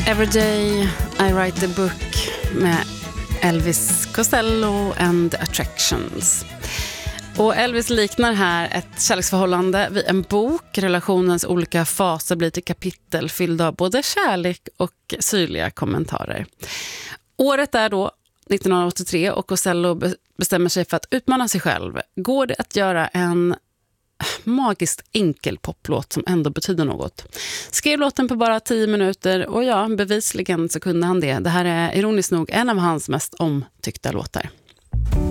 Every day I write a book med Elvis Costello and the Attractions. Och Elvis liknar här ett kärleksförhållande vid en bok. Relationens olika faser blir till kapitel fyllda av både kärlek och syrliga kommentarer. Året är då 1983 och Costello bestämmer sig för att utmana sig själv. Går det att göra en magiskt enkel poplåt som ändå betyder något? Skrev låten på bara 10 minuter och ja, bevisligen så kunde han det. Det här är ironiskt nog en av hans mest omtyckta låtar.